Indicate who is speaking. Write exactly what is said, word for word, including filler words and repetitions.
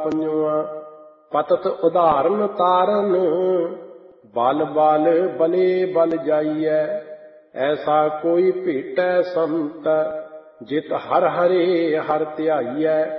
Speaker 1: ਪੰਜਵਾਂ। ਪਤਤ ਉਦਾਹਰਨ ਤਾਰਨ, ਬਲ ਬਲ ਬਲੇ ਬਲ ਜਾਈਐ। ਐਸਾ ਕੋਈ ਭੇਟੈ ਸੰਤ, ਜਿਤ ਹਰ ਹਰੇ ਹਰ ਧਿਆਈਐ।